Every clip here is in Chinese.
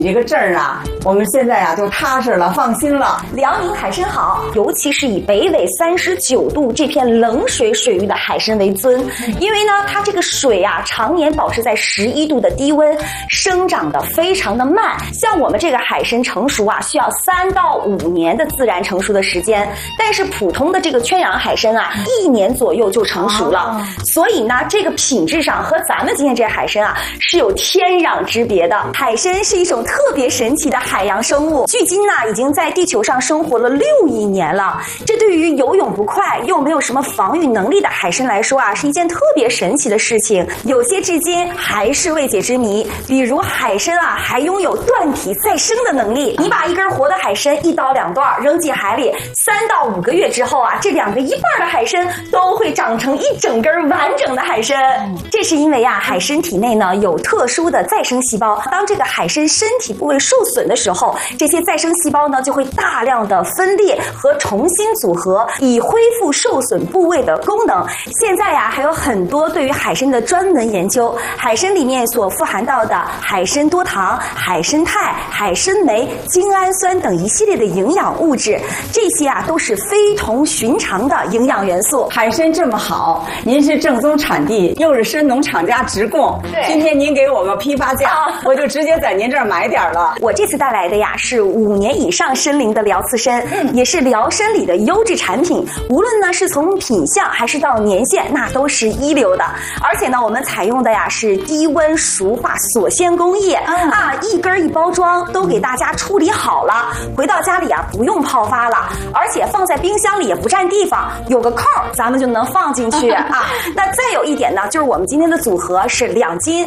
这个证儿啊，我们现在啊就踏实了，放心了。 辽宁海参好，尤其是以北纬39度这片冷水水域的海参为尊，因为呢，它这个水啊常年保持在11度的低温，生长的非常的慢。像我们这个海参成熟啊，需要3到5年的自然成熟的时间，但是普通的这个圈养海参啊，1年左右就成熟了。所以呢，这个品质上和咱们今天这海参啊是有天壤之别的。海参是一种特别神奇的海洋生物，距今呢已经在地球上生活了6亿年了。这对于游泳不快又没有什么防御能力的海参来说啊，是一件特别神奇的事情，有些至今还是未解之谜。比如海参啊，还拥有断体再生的能力。你把一根活的海参1刀2断扔进海里，3到5个月之后啊，这2个一半的海参都会长成一整根完整的海参。这是因为啊，海参体内呢有特殊的再生细胞，当这个海参身体部位受损的时候，这些再生细胞呢就会大量的分裂和重新组合，以恢复受损部位的功能。现在呀，还有很多对于海参的专门研究，海参里面所富含到的海参多糖、海参肽、海参酶、精氨酸等一系列的营养物质，这些啊都是非同寻常的营养元素。 海参这么好，您是正宗产地，又是参农厂家直供，今天您给我个批发价，我就直接在您这儿买点了。 我这次带来的呀是5年以上参龄的辽刺参，也是辽参里的优质产品，无论呢是从品相还是到年限，那都是一流的。而且呢，我们采用的呀是低温熟化锁鲜工艺啊，一根一包装都给大家处理好了，回到家里啊不用泡发了，而且放在冰箱里也不占地方，有个扣咱们就能放进去啊。那再有一点呢，就是我们今天的组合是2斤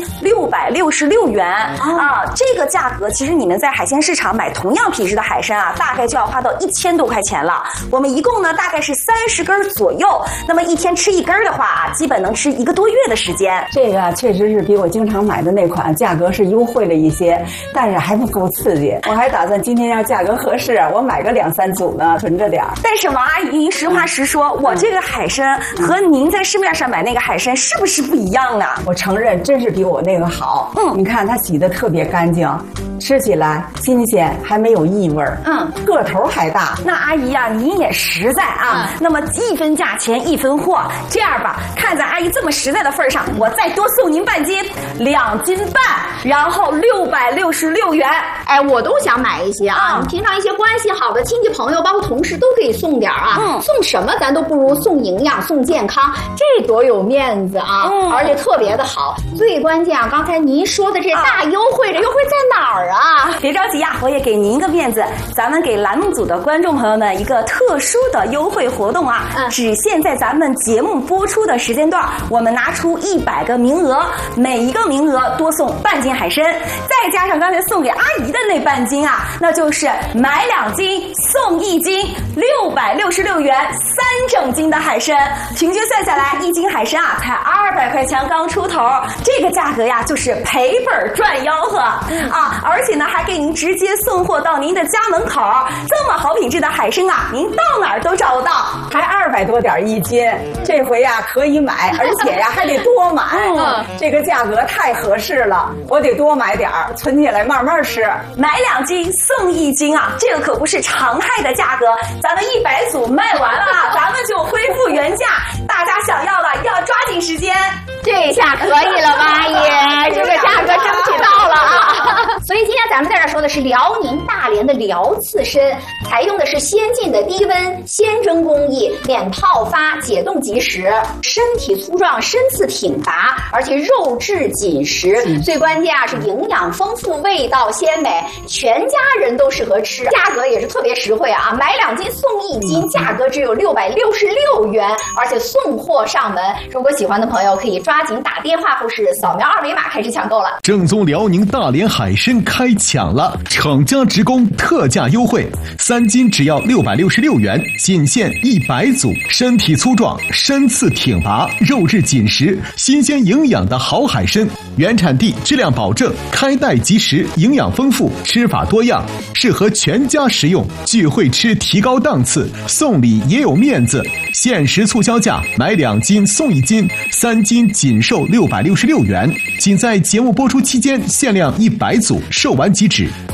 666元啊，这个价格其实你们在海鲜市场买同样品质的海参啊，大概就要花到1000多块钱了。我们一共呢大概是30根左右，那么一天吃1根的话啊，基本能吃1个多月的时间。 这个确实是比我经常买的那款价格是优惠了一些，但是还不够刺激。我还打算今天要价格合适，我买个2、3组呢，囤着点。 但是王阿姨，您实话实说，我这个海参和您在市面上买那个海参是不是不一样啊？ 我承认，真是比我那个好。你看它洗得特别干净，吃起来新鲜，还没有异味。个头还大。 那阿姨啊，您也实在啊。那么1分价钱1分货，这样吧，看在阿姨这么实在的份上，我再多送您半斤，2斤半，然后666元。 哎，我都想买一些啊。你平常一些关系好的亲戚朋友，包括同事都可以送点啊。送什么咱都不如送营养、送健康，这多有面子啊！而且特别的好。最关键啊，刚才您说的这大优惠，这优惠在哪儿啊？ 别着急呀，我也给您一个面子，咱们给栏目组的观众朋友们一个特殊的优惠活动啊，只限在咱们节目播出的时间段，我们拿出100个名额，每一个名额多送半斤海参，再加上刚才送给阿姨的那半斤啊，那就是买2斤送1斤，666元3整斤的海参，平均算下来1斤海参啊才200块钱刚出头，这个价格呀就是赔本赚吆喝啊！而且呢还给您直接送货到您的家门口，这么好品质的海参啊，您到哪儿都找不到， 还200多点1斤，这回呀可以买，而且呀还得多买，这个价格太合适了，我得多买点儿，存起来慢慢吃。 买2斤送1斤啊，这个可不是常态的价格，咱们100组卖完了，咱们就恢复原价，大家想要的要抓紧时间。 这下可以了吧，阿姨？这个价格争取到了啊！所以今天咱们在这说的是辽宁大连的辽刺参，采用的是先进的低温鲜蒸工艺，免泡发，解冻即食，身体粗壮，身次挺拔，而且肉质紧实，最关键啊是营养丰富，味道鲜美，全家人都适合吃，价格也是特别实惠啊！买2斤送1斤，价格只有666元，而且送货上门。如果喜欢的朋友可以抓紧打电话或是扫描2维码开始抢购了。 正宗辽宁大连海参开抢了，厂家直供特价优惠，3斤只要666元，仅限100组，身体粗壮，身次挺拔，肉质紧实，新鲜营养的好海参，原产地，质量保证，开袋即食，营养丰富，吃法多样，适合全家食用，聚会吃提高档次，送礼也有面子，限时促销价，买2斤送1斤，3 斤仅售666元，仅在节目播出期间限量100组，售完即止。